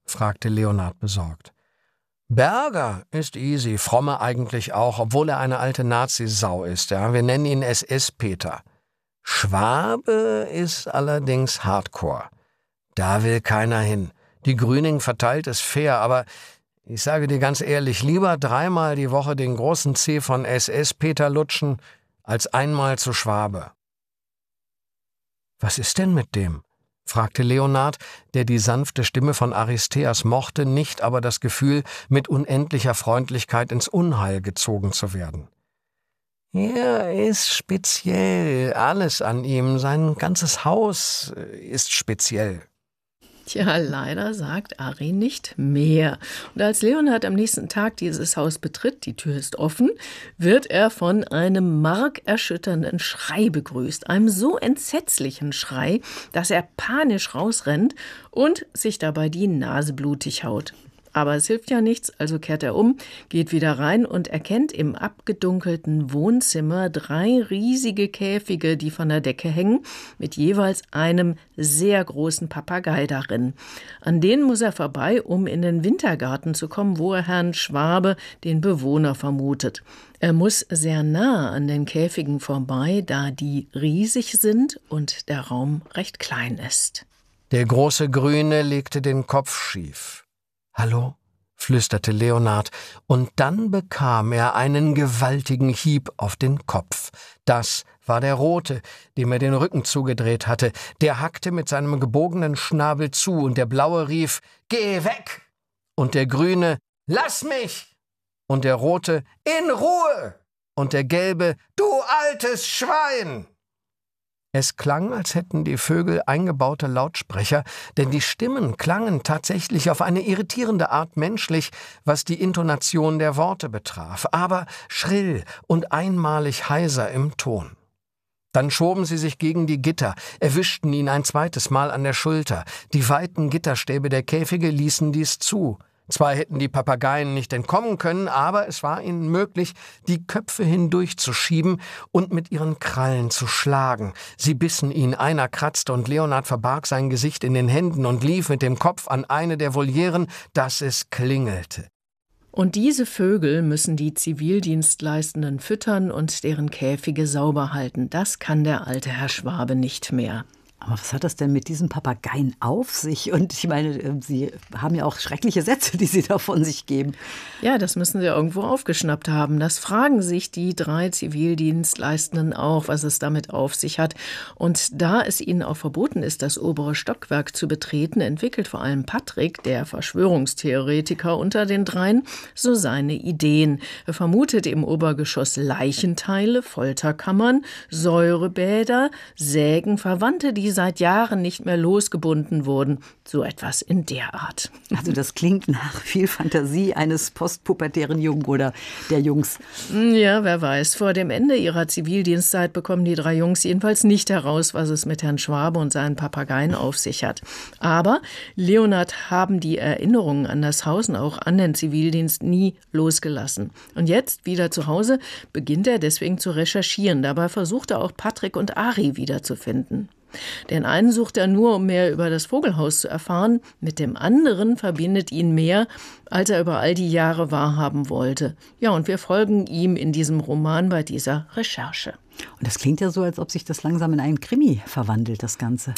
fragte Leonhard besorgt. Berger ist easy, Fromme eigentlich auch, obwohl er eine alte Nazisau ist. Ja? Wir nennen ihn SS-Peter. Schwabe ist allerdings Hardcore. Da will keiner hin. Die Grüning verteilt es fair, aber ich sage dir ganz ehrlich, lieber 3-mal die Woche den großen Zeh von SS-Peter lutschen, als einmal zu Schwabe. Was ist denn mit dem? Fragte Leonhard, der die sanfte Stimme von Aristeas mochte, nicht aber das Gefühl, mit unendlicher Freundlichkeit ins Unheil gezogen zu werden. Er ist speziell, alles an ihm, sein ganzes Haus ist speziell. Tja, leider sagt Ari nicht mehr. Und als Leonhard am nächsten Tag dieses Haus betritt, die Tür ist offen, wird er von einem markerschütternden Schrei begrüßt. Einem so entsetzlichen Schrei, dass er panisch rausrennt und sich dabei die Nase blutig haut. Aber es hilft ja nichts, also kehrt er um, geht wieder rein und erkennt im abgedunkelten Wohnzimmer 3 riesige Käfige, die von der Decke hängen, mit jeweils einem sehr großen Papagei darin. An denen muss er vorbei, um in den Wintergarten zu kommen, wo er Herrn Schwabe, den Bewohner, vermutet. Er muss sehr nah an den Käfigen vorbei, da die riesig sind und der Raum recht klein ist. Der große Grüne legte den Kopf schief. »Hallo?« flüsterte Leonhard, und dann bekam er einen gewaltigen Hieb auf den Kopf. Das war der Rote, dem er den Rücken zugedreht hatte. Der hackte mit seinem gebogenen Schnabel zu, und der Blaue rief, »Geh weg!« Und der Grüne, »Lass mich!« Und der Rote, »In Ruhe!« Und der Gelbe, »Du altes Schwein!« Es klang, als hätten die Vögel eingebaute Lautsprecher, denn die Stimmen klangen tatsächlich auf eine irritierende Art menschlich, was die Intonation der Worte betraf, aber schrill und einmalig heiser im Ton. Dann schoben sie sich gegen die Gitter, erwischten ihn ein zweites Mal an der Schulter. Die weiten Gitterstäbe der Käfige ließen dies zu. Zwar hätten die Papageien nicht entkommen können, aber es war ihnen möglich, die Köpfe hindurchzuschieben und mit ihren Krallen zu schlagen. Sie bissen ihn, einer kratzte, und Leonhard verbarg sein Gesicht in den Händen und lief mit dem Kopf an eine der Volieren, dass es klingelte. Und diese Vögel müssen die Zivildienstleistenden füttern und deren Käfige sauber halten. Das kann der alte Herr Schwabe nicht mehr. Aber was hat das denn mit diesen Papageien auf sich? Und ich meine, Sie haben ja auch schreckliche Sätze, die Sie da von sich geben. Ja, das müssen Sie irgendwo aufgeschnappt haben. Das fragen sich die 3 Zivildienstleistenden auch, was es damit auf sich hat. Und da es ihnen auch verboten ist, das obere Stockwerk zu betreten, entwickelt vor allem Patrick, der Verschwörungstheoretiker unter den 3, so seine Ideen. Er vermutet im Obergeschoss Leichenteile, Folterkammern, Säurebäder, Sägen, Verwandte, die seit Jahren nicht mehr losgebunden wurden. So etwas in der Art. Also das klingt nach viel Fantasie eines postpubertären Jungen oder der Jungs. Ja, wer weiß. Vor dem Ende ihrer Zivildienstzeit bekommen die 3 Jungs jedenfalls nicht heraus, was es mit Herrn Schwabe und seinen Papageien auf sich hat. Aber Leonhard haben die Erinnerungen an das Haus und auch an den Zivildienst nie losgelassen. Und jetzt, wieder zu Hause, beginnt er deswegen zu recherchieren. Dabei versucht er auch Patrick und Ari wiederzufinden. Den einen sucht er nur, um mehr über das Vogelhaus zu erfahren, mit dem anderen verbindet ihn mehr, als er über all die Jahre wahrhaben wollte. Ja, und wir folgen ihm in diesem Roman bei dieser Recherche. Und das klingt ja so, als ob sich das langsam in einen Krimi verwandelt, das Ganze.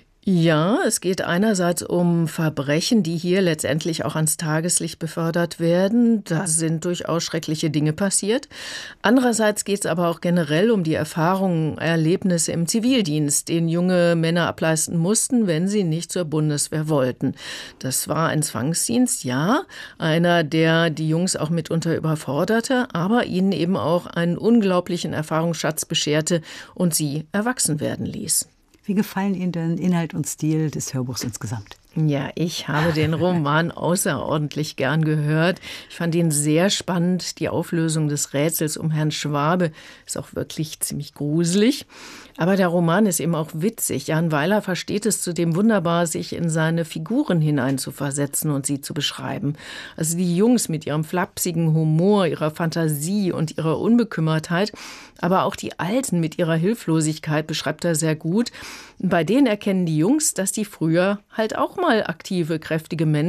Ja, es geht einerseits um Verbrechen, die hier letztendlich auch ans Tageslicht befördert werden. Da sind durchaus schreckliche Dinge passiert. Andererseits geht es aber auch generell um die Erfahrungen, Erlebnisse im Zivildienst, den junge Männer ableisten mussten, wenn sie nicht zur Bundeswehr wollten. Das war ein Zwangsdienst, ja, einer, der die Jungs auch mitunter überforderte, aber ihnen eben auch einen unglaublichen Erfahrungsschatz bescherte und sie erwachsen werden ließ. Wie gefallen Ihnen denn Inhalt und Stil des Hörbuchs insgesamt? Ja, ich habe den Roman außerordentlich gern gehört. Ich fand ihn sehr spannend. Die Auflösung des Rätsels um Herrn Schwabe ist auch wirklich ziemlich gruselig. Aber der Roman ist eben auch witzig. Jan Weiler versteht es zudem wunderbar, sich in seine Figuren hineinzuversetzen und sie zu beschreiben. Also die Jungs mit ihrem flapsigen Humor, ihrer Fantasie und ihrer Unbekümmertheit, aber auch die Alten mit ihrer Hilflosigkeit beschreibt er sehr gut. Bei denen erkennen die Jungs, dass die früher halt auch mal aktive, kräftige Menschen